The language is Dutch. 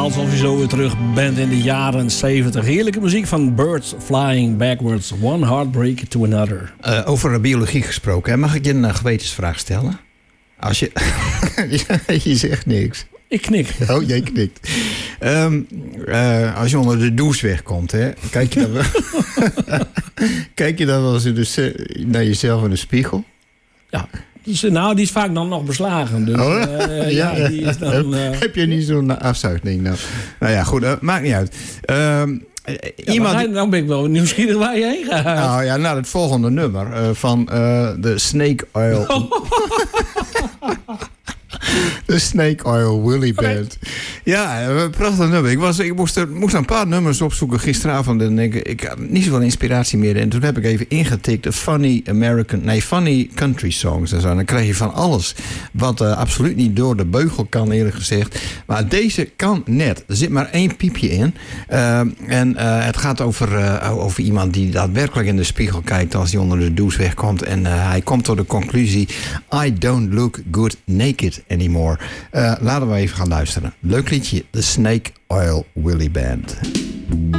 alsof je zo weer terug bent in de jaren 70. Heerlijke muziek van Birds Flying Backwards. One heartbreak to another. Over biologie gesproken, hè? Mag ik je een gewetensvraag stellen? Als je... je zegt niks. Ik knik. Oh, jij knikt. Als je onder de douche wegkomt, hè, kijk je dan wel... kijk je dan wel eens naar jezelf in de spiegel? Ja. Dus, die is vaak dan nog beslagen. Dus, ja. Die is dan, Heb je niet zo'n afzuigding? Nou ja, goed, maakt niet uit. Nou ben ik wel nieuwsgierig waar je heen gaat. Nou ja, naar het volgende nummer van de Snake Oil... De Snake Oil Willy Band. Ja, prachtig nummer. Ik moest een paar nummers opzoeken gisteravond. En ik had niet zoveel inspiratie meer. En toen heb ik even ingetikt de funny country songs. En dan krijg je van alles. Wat absoluut niet door de beugel kan, eerlijk gezegd. Maar deze kan net. Er zit maar 1 piepje in. Het gaat over iemand die daadwerkelijk in de spiegel kijkt als hij onder de douche wegkomt. En hij komt tot de conclusie: I don't look good naked anymore. Laten we even gaan luisteren. Leuk liedje, The Snake Oil Willy Band.